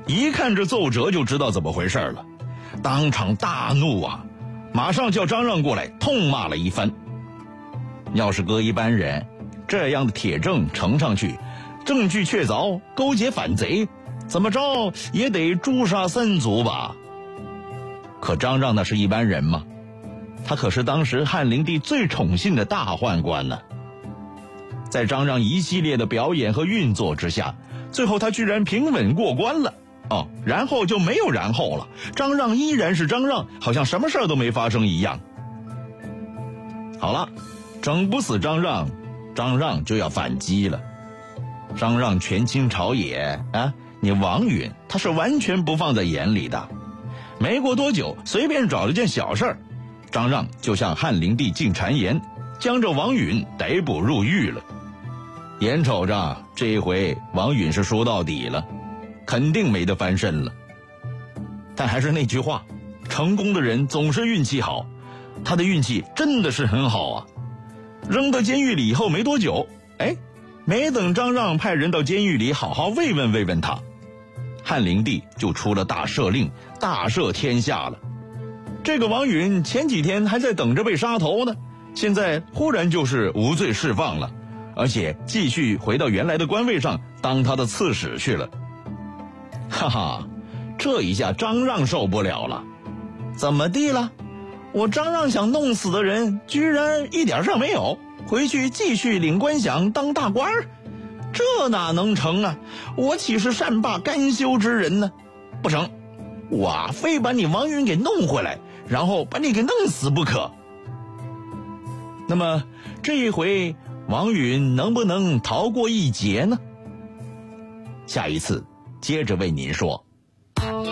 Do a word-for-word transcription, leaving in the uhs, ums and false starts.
一看这奏折就知道怎么回事了，当场大怒啊，马上叫张让过来痛骂了一番。要是搁一般人，这样的铁证呈上去，证据确凿，勾结反贼，怎么着也得诛杀三族吧。可张让那是一般人吗？他可是当时汉灵帝最宠信的大宦官呢。在张让一系列的表演和运作之下，最后他居然平稳过关了。哦，然后就没有然后了，张让依然是张让，好像什么事儿都没发生一样。好了，整不死张让，张让就要反击了。张让权倾朝野啊，你王允他是完全不放在眼里的。没过多久，随便找了件小事儿，张让就向汉灵帝进谗言，将这王允逮捕入狱了。眼瞅着这一回王允是输到底了，肯定没得翻身了。但还是那句话，成功的人总是运气好，他的运气真的是很好啊。扔到监狱里以后没多久，哎，没等张让派人到监狱里好好慰问慰问他，汉灵帝就出了大赦令，大赦天下了。这个王允前几天还在等着被杀头呢，现在忽然就是无罪释放了，而且继续回到原来的官位上当他的刺史去了。哈哈，这一下张让受不了了。怎么地了？我张让想弄死的人居然一点事儿没有，回去继续领官饷当大官儿，这哪能成啊？我岂是善罢甘休之人呢？不成，我非把你王允给弄回来，然后把你给弄死不可。那么这一回王允能不能逃过一劫呢？下一次接着为您说。